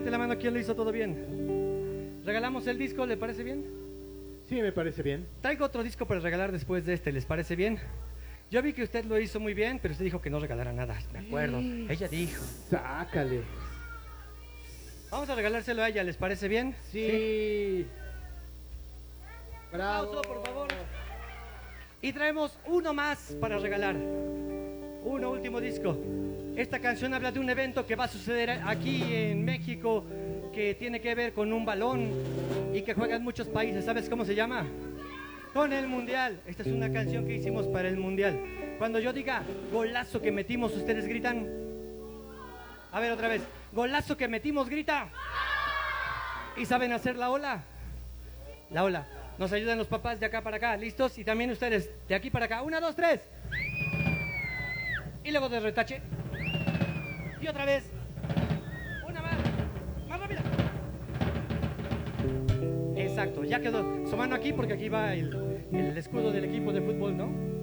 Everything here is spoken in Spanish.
levante la mano, ¿quién lo hizo todo bien? ¿Regalamos el disco? ¿Le parece bien? Sí, me parece bien. Traigo otro disco para regalar después de este, ¿les parece bien? Yo vi que usted lo hizo muy bien, pero usted dijo que no regalara nada, me acuerdo. Ella dijo. Sácale. Vamos a regalárselo a ella, ¿les parece bien? Sí. Bravo. Aplauso, por favor. Y traemos uno más para regalar. Uno último disco. Esta canción habla de un evento que va a suceder aquí en México, que tiene que ver con un balón y que juega en muchos países. ¿Sabes cómo se llama? Con el Mundial. Esta es una canción que hicimos para el Mundial. Cuando yo diga golazo que metimos, ustedes gritan. A ver, otra vez. Golazo que metimos, grita. ¿Y saben hacer la ola? La ola. Nos ayudan los papás de acá para acá. ¿Listos? Y también ustedes de aquí para acá. 1, 2, 3. Y luego de retache. Y otra vez. Una más. Más rápida. Exacto. Ya quedó. Su mano aquí porque aquí va el escudo del equipo de fútbol, ¿no?